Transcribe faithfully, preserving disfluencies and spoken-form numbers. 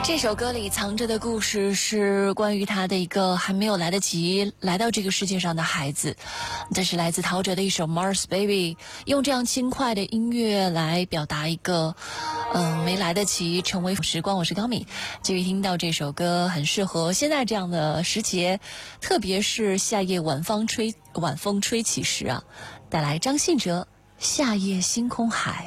这首歌里藏着的故事是关于他的一个还没有来得及来到这个世界上的孩子。这是来自陶喆的一首 Mars Baby， 用这样轻快的音乐来表达一个嗯，没来得及成为时光。我是高敏，继续听到这首歌很适合现在这样的时节，特别是夏夜晚风吹晚风吹起时啊，带来张信哲《夏夜星空海》。